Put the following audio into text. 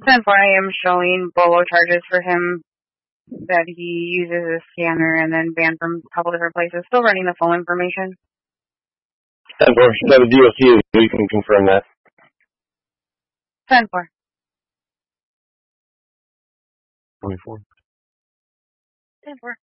10-4, I am showing BOLO charges for him that he uses a scanner and then banned from a couple different places. Still running the full information. 10-4, so the DOC, you can confirm that. 10-4. 24. 10-4.